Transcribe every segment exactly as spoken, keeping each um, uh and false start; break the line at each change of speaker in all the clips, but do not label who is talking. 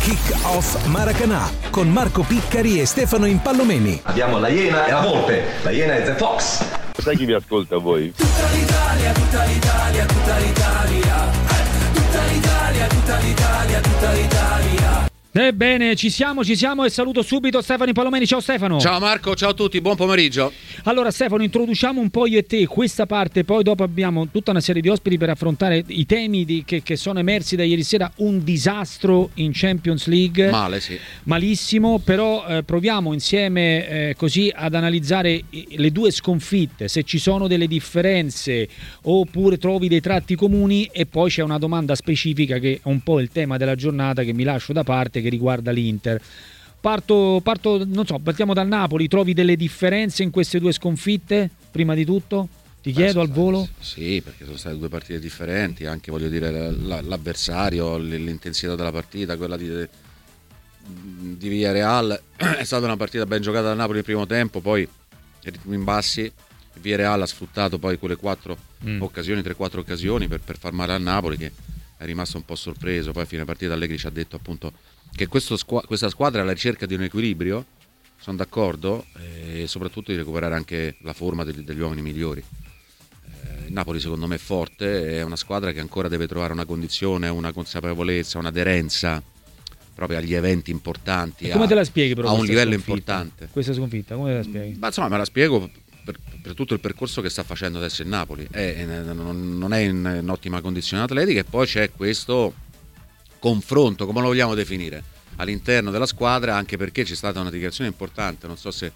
Kick-Off Maracanã con Marco Piccari e Stefano Impallomeni.
Abbiamo la Iena e la Volpe. La Iena è The Fox.
Sai chi vi ascolta a voi?
Tutta l'Italia, tutta l'Italia, tutta l'Italia. Eh, tutta l'Italia, tutta l'Italia, tutta l'Italia.
Ebbene, ci siamo, ci siamo e saluto subito Stefano Impallomeni. Ciao Stefano.
Ciao Marco, ciao a tutti, buon pomeriggio.
Allora Stefano, introduciamo un po' io e te questa parte, poi dopo abbiamo tutta una serie di ospiti per affrontare i temi di, che, che sono emersi da ieri sera. Un disastro in Champions League.
Male, sì.
Malissimo, però eh, proviamo insieme eh, così ad analizzare le due sconfitte, se ci sono delle differenze oppure trovi dei tratti comuni, e poi c'è una domanda specifica che è un po' il tema della giornata che mi lascio da parte, che riguarda l'Inter. Parto, parto, non so, partiamo dal Napoli. Trovi delle differenze in queste due sconfitte? Prima di tutto, ti
Beh,
chiedo al
state,
volo.
Sì, perché sono state due partite differenti, anche voglio dire la, l'avversario, l'intensità della partita, quella di, di Villarreal è stata una partita ben giocata da Napoli nel primo tempo, poi ritmi in bassi. Villarreal ha sfruttato poi quelle quattro mm. occasioni, tre quattro occasioni per, per far male a Napoli, che è rimasto un po' sorpreso. Poi a fine partita Allegri ci ha detto appunto che questo squ- questa squadra è alla ricerca di un equilibrio, sono d'accordo, e soprattutto di recuperare anche la forma degli, degli uomini migliori. Eh, il Napoli secondo me è forte, è una squadra che ancora deve trovare una condizione, una consapevolezza, un'aderenza proprio agli eventi importanti.
E come
a,
te la spieghi però
a un livello
sconfitta?
importante?
Questa sconfitta, come te la spieghi?
Ma insomma me la spiego per, per tutto il percorso che sta facendo adesso il Napoli. È, non, non è in, in ottima condizione atletica, e poi c'è questo confronto, come lo vogliamo definire, all'interno della squadra, anche perché c'è stata una dichiarazione importante, non so se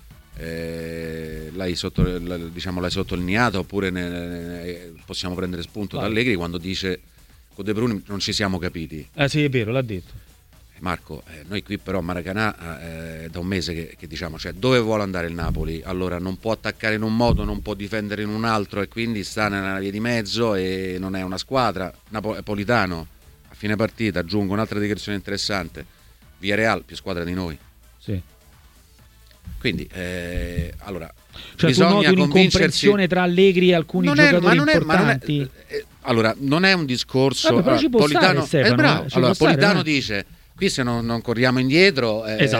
eh, l'hai, sotto, diciamo, l'hai sottolineata oppure ne, ne, possiamo prendere spunto da Allegri quando dice con De Bruyne non ci siamo capiti.
Eh sì, è vero, l'ha detto.
Marco, eh, noi qui però a Maracanã eh, da un mese che, che diciamo, cioè, dove vuole andare il Napoli? Allora non può attaccare in un modo, non può difendere in un altro, e quindi sta nella via di mezzo e non è una squadra. Napolitano a fine partita, aggiungo un'altra dichiarazione interessante: Villarreal più squadra di noi.
Sì.
Quindi eh, allora
cioè,
bisogna
tu noti
convincersi
un'incomprensione tra Allegri e alcuni
non è,
giocatori
non è,
importanti.
non è, eh, allora non è un discorso.
Vabbè, però ci può
Politano
stare, Stefano,
è bravo.
ci
Allora
può stare,
Politano
eh.
dice: qui se non, non corriamo indietro eh,
esatto.